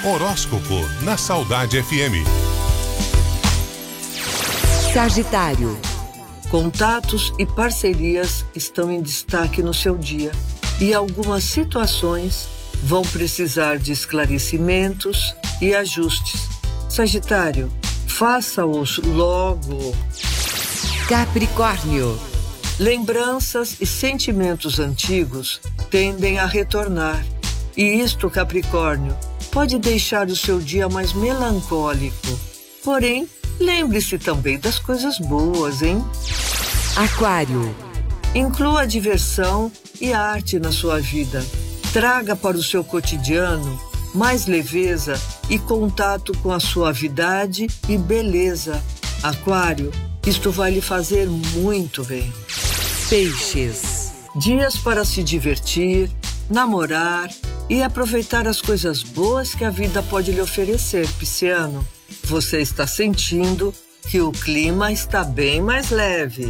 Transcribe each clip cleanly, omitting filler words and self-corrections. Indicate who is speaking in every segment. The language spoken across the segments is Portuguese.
Speaker 1: Horóscopo na Saudade FM.
Speaker 2: Sagitário. Contatos e parcerias estão em destaque no seu dia e algumas situações vão precisar de esclarecimentos e ajustes. Sagitário, faça-os logo.
Speaker 3: Capricórnio.
Speaker 2: Lembranças e sentimentos antigos tendem a retornar. E isto, Capricórnio, pode deixar o seu dia mais melancólico. Porém, lembre-se também das coisas boas, hein?
Speaker 3: Aquário.
Speaker 2: Inclua a diversão e a arte na sua vida. Traga para o seu cotidiano mais leveza e contato com a suavidade e beleza. Aquário, isto vai lhe fazer muito bem.
Speaker 3: Peixes.
Speaker 2: Dias para se divertir, namorar e aproveitar as coisas boas que a vida pode lhe oferecer, Pisciano. Você está sentindo que o clima está bem mais leve.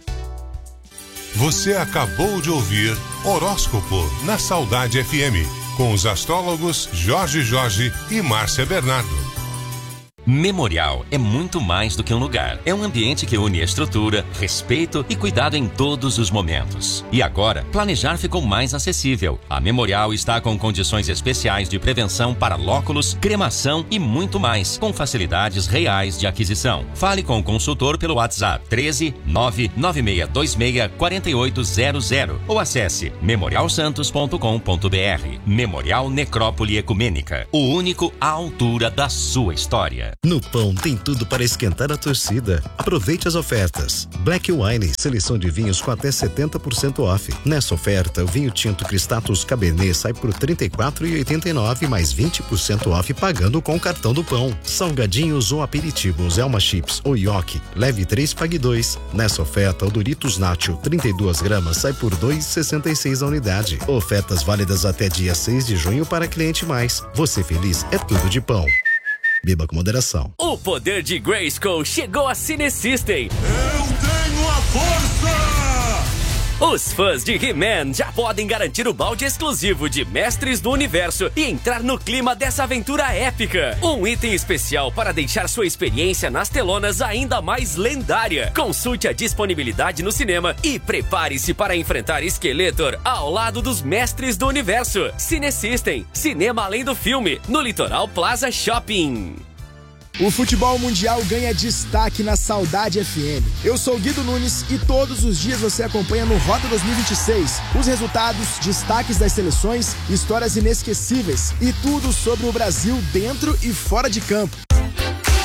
Speaker 1: Você acabou de ouvir Horóscopo na Saudade FM, com os astrólogos Jorge e Márcia Bernardo.
Speaker 4: Memorial é muito mais do que um lugar. É um ambiente que une estrutura, respeito e cuidado em todos os momentos. E agora, planejar ficou mais acessível. A Memorial está com condições especiais de prevenção para lóculos, cremação e muito mais, com facilidades reais de aquisição. Fale com o consultor pelo WhatsApp 13 99626 4800 ou acesse memorialsantos.com.br. Memorial Necrópole Ecumênica, o único à altura da sua história.
Speaker 5: No Pão tem tudo para esquentar a torcida. Aproveite as ofertas. Black Wine, seleção de vinhos com até 70% off. Nessa oferta, o vinho tinto Cristatus Cabernet sai por R$ 34,89 mais 20% off pagando com o cartão do Pão. Salgadinhos ou aperitivos, Elma Chips ou Yoki, leve 3, pague 2. Nessa oferta, o Doritos Nacho 32 gramas sai por R$ 2,66 a unidade. Ofertas válidas até dia 6 de junho para cliente mais. Você feliz é tudo de Pão. Beba com moderação.
Speaker 6: O poder de Grayskull chegou a Cine System.
Speaker 7: Eu tenho a força!
Speaker 6: Os fãs de He-Man já podem garantir o balde exclusivo de Mestres do Universo e entrar no clima dessa aventura épica. Um item especial para deixar sua experiência nas telonas ainda mais lendária. Consulte a disponibilidade no cinema e prepare-se para enfrentar Skeletor ao lado dos Mestres do Universo. Cine System, cinema além do filme, no Litoral Plaza Shopping.
Speaker 8: O futebol mundial ganha destaque na Saudade FM. Eu sou Guido Nunes e todos os dias você acompanha no Rota 2026 os resultados, destaques das seleções, histórias inesquecíveis e tudo sobre o Brasil dentro e fora de campo.